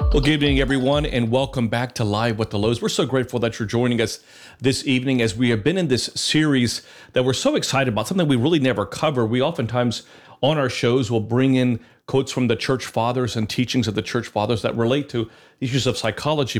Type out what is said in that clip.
Well, good evening, everyone, and welcome back to Live with the Lows. We're so grateful that you're joining us this evening as we have been in this series that we're so excited about, something we really never cover. We oftentimes on our shows will bring in quotes from the church fathers and teachings of the church fathers that relate to issues of psychology.